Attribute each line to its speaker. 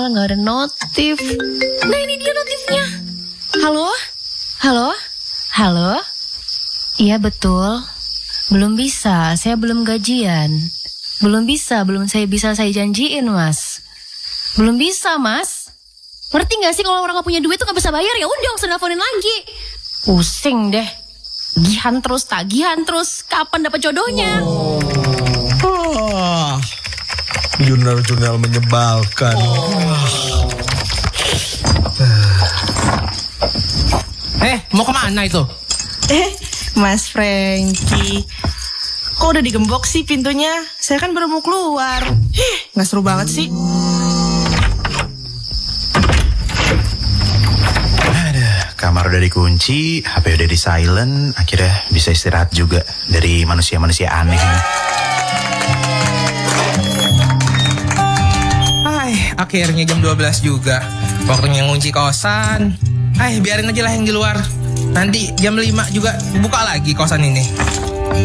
Speaker 1: Nggak ada notif. Nah ini dia notifnya. Halo? Halo? Halo? Iya betul. Belum bisa, saya belum gajian. Belum bisa saya janjiin mas. Belum bisa mas. Ngerti gak sih kalau orang gak punya duit tuh gak bisa bayar, ya udah usah nelfonin lagi. Pusing deh. Tagihan terus. Kapan dapat jodohnya?
Speaker 2: Jurnal-jurnal menyebalkan.
Speaker 3: Mau kemana itu?
Speaker 4: Mas Franky, kok udah digembok sih pintunya? Saya kan baru mau keluar. Nggak seru banget sih.
Speaker 5: Kamar udah dikunci, HP udah di silent, akhirnya bisa istirahat juga dari manusia-manusia aneh.
Speaker 3: Akhirnya jam 12 juga. Waktunya ngunci kosan. Biarin aja lah yang di luar. Nanti jam 5 juga buka lagi kosan ini.